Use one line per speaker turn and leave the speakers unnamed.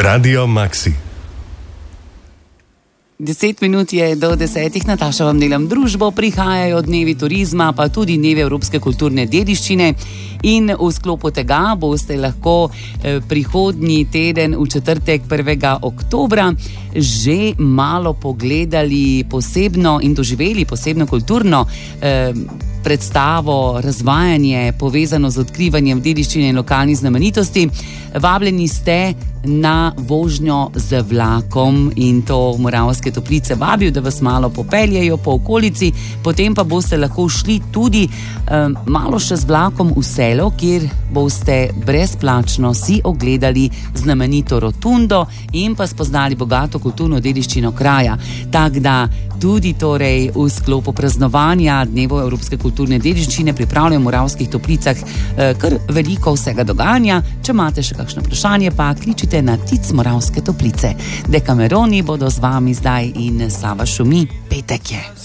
Radio Maxi.
10 minut je do 10, Nataša vam delam družbo, prihajajo dnevi turizma, pa tudi dnevi evropske kulturne dediščine in v sklopu tega boste lahko prihodnji teden v četrtek 1. oktobra že malo pogledali posebno in doživeli posebno kulturno predstavo, razvajanje povezano z odkrivanjem dediščine in lokalnih znamenitosti. Vabljeni ste na vožnjo z vlakom in to v Moravske Toplice vabijo, da vas malo popeljejo po okolici, potem pa boste lahko šli tudi malo še z vlakom v selo, kjer boste brezplačno si ogledali znamenito rotundo in pa spoznali bogato kulturno dediščino kraja. Tako da tudi torej v sklopu praznovanja Dnevov evropske kulturne dediščine pripravljajo v Moravskih Toplicah kar veliko vsega dogajanja. Če imate še kakšno vprašanje, pa kličite na TIC Moravske Toplice. Dekameroni bodo z vami zdaj in Sava šumi, petek je.